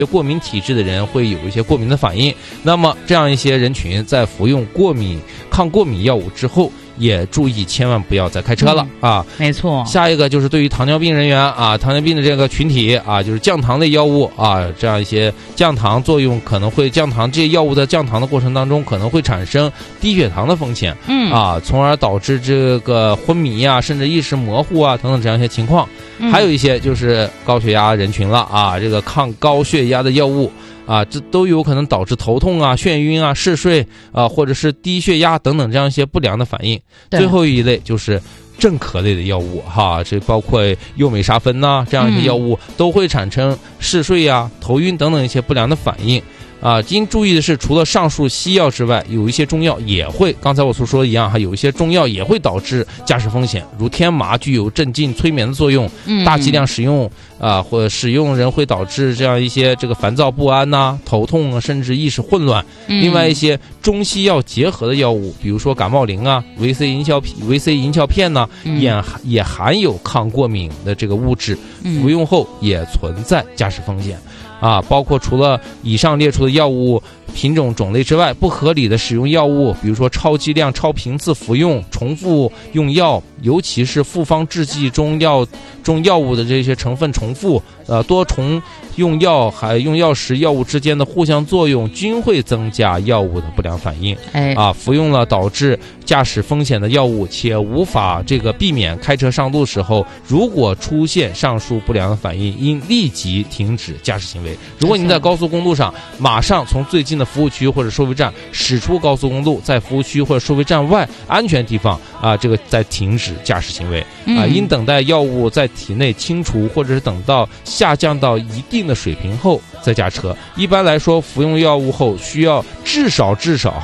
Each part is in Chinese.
过敏体质的人会有一些过敏的反应，那么这样一些人群在服用抗过敏药物之后，也注意千万不要再开车了啊！ 没错。 下一个就是对于糖尿病人员啊，糖尿病的这个群体啊，就是降糖类药物啊，这样一些降糖作用可能会降糖，这些药物在降糖的过程当中可能会产生低血糖的风险，从而导致这个昏迷啊，甚至意识模糊啊等等这样一些情况。还有一些就是高血压人群了啊，这个抗高血压的药物啊，这都有可能导致头痛啊、眩晕啊、嗜睡啊，或者是低血压等等这样一些不良的反应。最后一类就是镇咳类的药物哈，这包括右美沙芬呐，这样一些药物都会产生嗜睡啊、头晕等等一些不良的反应。应注意的是，除了上述西药之外，有一些中药也会，刚才我所说的一样，还有一些中药也会导致驾驶风险，如天麻具有镇静催眠的作用，大剂量使用或者使用人会导致这样一些这个烦躁不安呐、头痛啊，甚至意识混乱。另外一些中西药结合的药物，比如说感冒灵啊、维 C 银翘片呐，也含有抗过敏的这个物质，服用后也存在驾驶风险。包括除了以上列出的药物品种种类之外，不合理的使用药物，比如说超剂量、超频次服用、重复用药，尤其是复方制剂中药物的这些成分重复，多重用药还用药时药物之间的互相作用，均会增加药物的不良反应。服用了导致驾驶风险的药物，且无法避免开车上路时候，如果出现上述不良的反应，应立即停止驾驶行为。如果你在高速公路上，马上从最近的服务区或者收费站驶出高速公路，在服务区或者收费站外安全地方再停止驾驶行为应等待药物在体内清除，或者是等到下降到一定的水平后再驾车。一般来说，服用药物后需要至少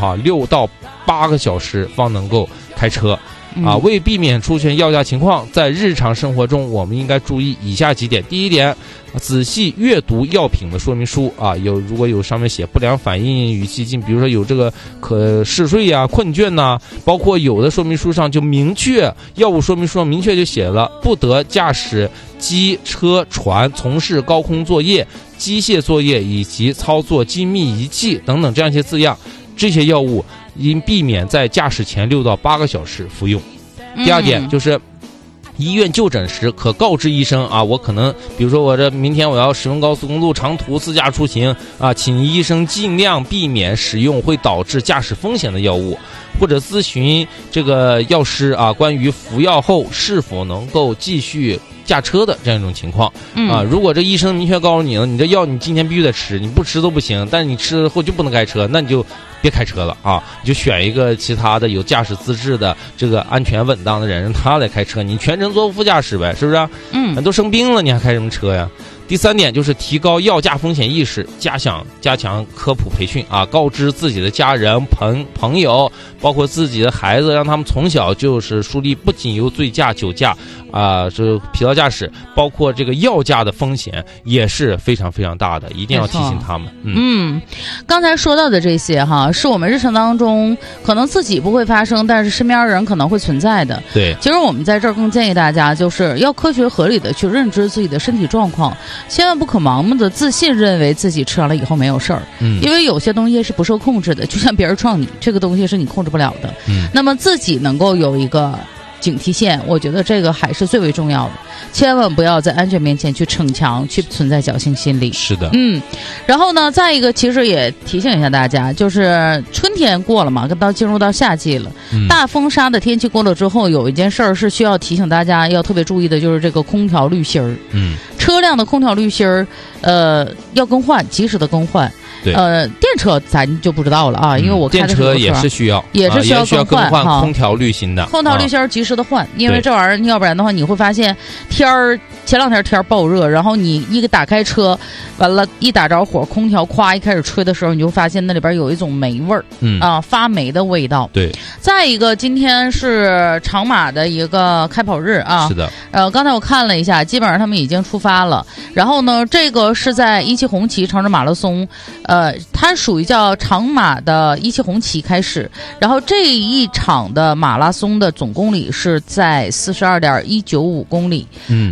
6到8个小时方能够开车。为避免出现药驾情况，在日常生活中我们应该注意以下几点。第一点，仔细阅读药品的说明书如果有上面写不良反应语气近，比如说有这个嗜睡啊、困倦呐，包括有的说明书上就药物说明书上明确就写了不得驾驶机、车、船从事高空作业、机械作业以及操作精密仪器等等这样一些字样。这些药物应避免在驾驶前6到8个小时服用。第二点就是医院就诊时可告知医生我可能比如说明天我要使用高速公路长途自驾出行请医生尽量避免使用会导致驾驶风险的药物，或者咨询这个药师关于服药后是否能够继续驾车的这样一种情况如果这医生明确告诉你了，你这药你今天必须得吃，你不吃都不行，但是你吃了后就不能开车，那你就别开车了你就选一个其他的有驾驶资质的这个安全稳当的人，让他来开车，你全程坐副驾驶呗，是不是？都生病了你还开什么车呀？第三点就是提高药驾风险意识，加强科普培训告知自己的家人朋友，包括自己的孩子，让他们从小就是树立不仅有醉驾、酒驾这疲劳驾驶，包括这个药驾的风险也是非常非常大的，一定要提醒他们。 刚才说到的这些是我们日常当中可能自己不会发生，但是身边人可能会存在的。 对， 其实我们在这儿更建议大家就是要科学合理的去认知自己的身体状况，千万不可盲目的自信认为自己吃完了以后没有事儿，因为有些东西是不受控制的，就像别人撞你，这个东西是你控制不了的。那么自己能够有一个警惕线，我觉得这个还是最为重要的，千万不要在安全面前去逞强，去存在侥幸心理。 是的， 然后呢，再一个，其实也提醒一下大家，就是春天过了嘛，进入到夏季了，大风沙的天气过了之后，有一件事儿是需要提醒大家要特别注意的，就是这个空调滤芯儿。车辆的空调滤芯儿，要更换，及时的更换。电车咱就不知道了因为我开的电车也是需要更换空调滤芯的， 空调滤芯及时的换，因为这玩意儿要不然的话，你会发现前两天天爆热，然后你一个打开车，完了，一打着火，空调咵一开始吹的时候，你就发现那里边有一种霉味儿，发霉的味道。 对。 再一个，今天是长马的一个开跑日是的。 刚才我看了一下，基本上他们已经出发了。然后呢，这个是在一汽红旗长征马拉松，它属于叫长马的一汽红旗开始。然后这一场的马拉松的总公里是在42.195公里。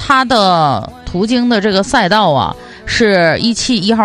它的途经的这个赛道啊是171号